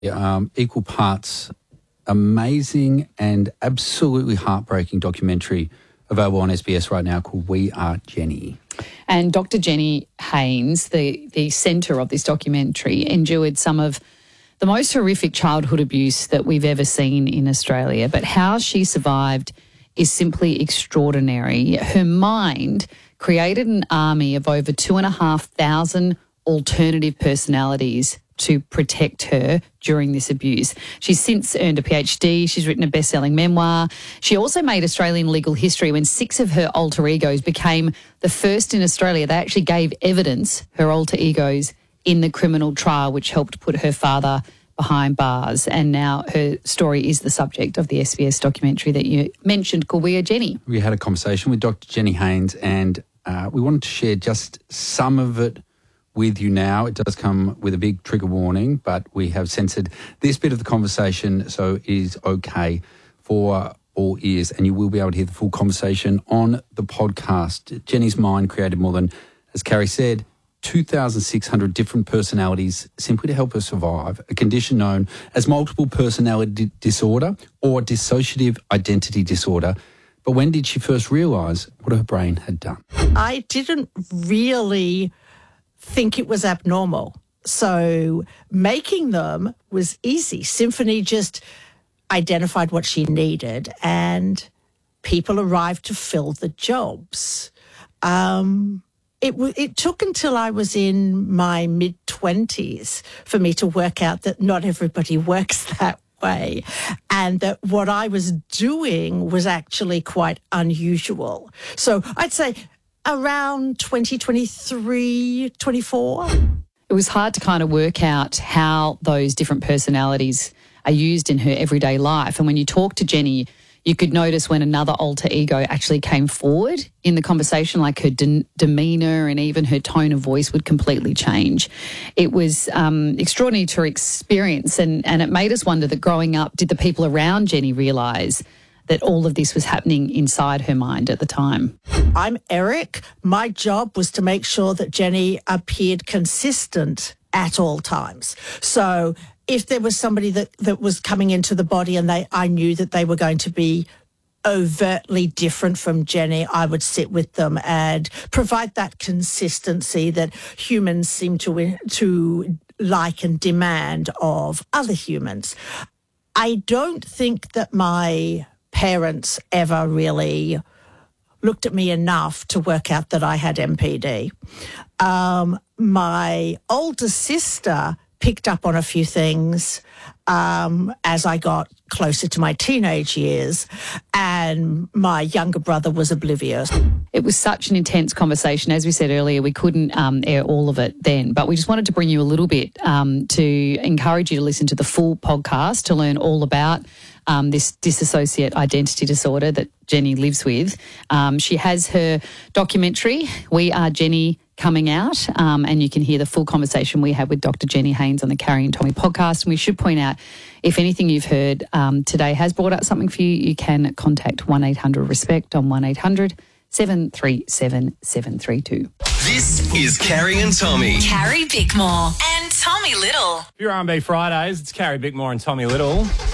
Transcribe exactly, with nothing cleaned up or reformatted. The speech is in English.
Um, equal parts amazing and absolutely heartbreaking documentary available on S B S right now called We Are Jenny. And Doctor Jenny Haynes, the, the centre of this documentary, endured some of the most horrific childhood abuse that we've ever seen in Australia. But how she survived is simply extraordinary. Her mind created an army of over two and a half thousand alternative personalities to protect her during this abuse. She's since earned a PhD. She's written a best-selling memoir. She also made Australian legal history when six of her alter egos became the first in Australia. They actually gave evidence, her alter egos, in the criminal trial, which helped put her father behind bars. And now her story is the subject of the S B S documentary that you mentioned called We Are Jenny. We had a conversation with Doctor Jenny Haynes and uh, we wanted to share just some of it with you now. It does come with a big trigger warning, but we have censored this bit of the conversation so it is okay for all ears, and you will be able to hear the full conversation on the podcast. Jenny's mind created more than, as Carrie said, two thousand six hundred different personalities simply to help her survive, a condition known as multiple personality disorder or dissociative identity disorder. But when did she first realise what her brain had done? I didn't really think it was abnormal. So making them was easy. Symphony just identified what she needed and people arrived to fill the jobs. Um, it, w- it took until I was in my mid-twenties for me to work out that not everybody works that way and that what I was doing was actually quite unusual. So I'd say around twenty twenty-three, twenty-four. It was hard to kind of work out how those different personalities are used in her everyday life. And when you talk to Jenny, you could notice when another alter ego actually came forward in the conversation, like her de- demeanour and even her tone of voice would completely change. It was um, extraordinary to experience, and, and it made us wonder that growing up, did the people around Jenny realise that all of this was happening inside her mind at the time? I'm Eric. My job was to make sure that Jenny appeared consistent at all times. So if there was somebody that, that was coming into the body and they, I knew that they were going to be overtly different from Jenny, I would sit with them and provide that consistency that humans seem to, to like and demand of other humans. I don't think that my parents ever really looked at me enough to work out that I had M P D. Um, my older sister picked up on a few things um, as I got closer to my teenage years, and my younger brother was oblivious. It was such an intense conversation. As we said earlier, we couldn't um, air all of it then, but we just wanted to bring you a little bit um, to encourage you to listen to the full podcast to learn all about um, this dissociate identity disorder that Jenny lives with. Um, she has her documentary, We Are Jenny, coming out, um, and you can hear the full conversation we had with Doctor Jenny Haynes on the Carrie and Tommy podcast. And we should point out, if anything you've heard um, today has brought up something for you, you can contact one eight hundred RESPECT on one eight hundred seven three seven seven three two. This is Carrie and Tommy. Carrie Bickmore and Tommy Little. For your R and B Fridays, it's Carrie Bickmore and Tommy Little.